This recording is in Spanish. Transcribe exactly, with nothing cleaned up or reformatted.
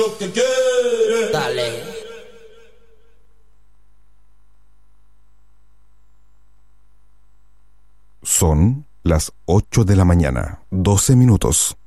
Lo que quiere. Dale. Son las ocho de la mañana, doce minutos.